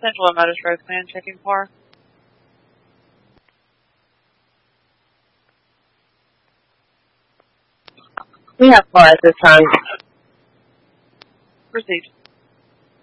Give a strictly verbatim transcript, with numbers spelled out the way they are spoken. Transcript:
Central and Motors Road Command checking par. We have par at this time. Proceed.